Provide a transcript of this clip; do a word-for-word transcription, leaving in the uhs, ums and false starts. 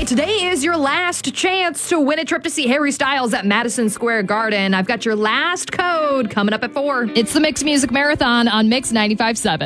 right, today is your last chance to win a trip to see Harry Styles at Madison Square Garden. I've got your last code coming up at four. It's the Mix Music Marathon on Mix ninety-five point seven.